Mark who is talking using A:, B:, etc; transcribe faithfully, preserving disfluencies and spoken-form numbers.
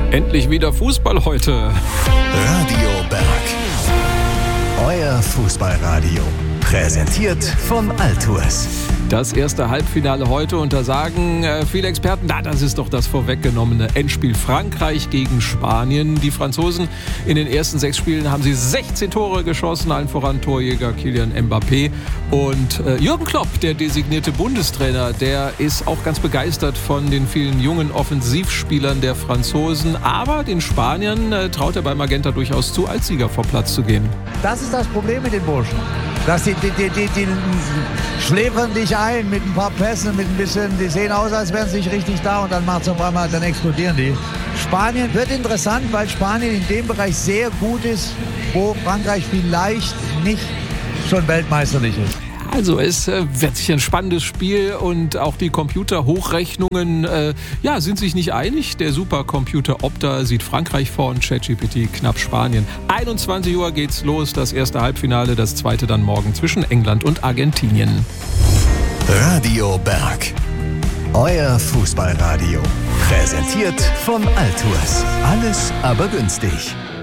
A: Endlich wieder Fußball heute.
B: Radio Berg. Euer Fußballradio. Präsentiert von Altours.
A: Das erste Halbfinale heute und da sagen äh, viele Experten, na, das ist doch das vorweggenommene Endspiel Frankreich gegen Spanien. Die Franzosen in den ersten sechs Spielen haben sie sechzehn Tore geschossen, allen voran Torjäger Kylian Mbappé. Und äh, Jürgen Klopp, der designierte Bundestrainer, der ist auch ganz begeistert von den vielen jungen Offensivspielern der Franzosen. Aber den Spaniern äh, traut er bei Magenta durchaus zu, als Sieger vor Platz zu gehen.
C: Das ist das Problem mit den Burschen. Dass die, die, die, die, die schläfern dich ein mit ein paar Pässen, mit ein bisschen, die sehen aus, als wären sie nicht richtig da und dann macht es auf einmal, dann explodieren die. Spanien wird interessant, weil Spanien in dem Bereich sehr gut ist, wo Frankreich vielleicht nicht schon weltmeisterlich ist.
A: Also es äh, wird sicher ein spannendes Spiel und auch die Computerhochrechnungen äh, ja, sind sich nicht einig. Der Supercomputer Opta sieht Frankreich vorn, ChatGPT knapp Spanien. einundzwanzig Uhr geht's los, das erste Halbfinale, das zweite dann morgen zwischen England und Argentinien.
B: Radio Berg. Euer Fußballradio. Präsentiert von Altours. Alles aber günstig.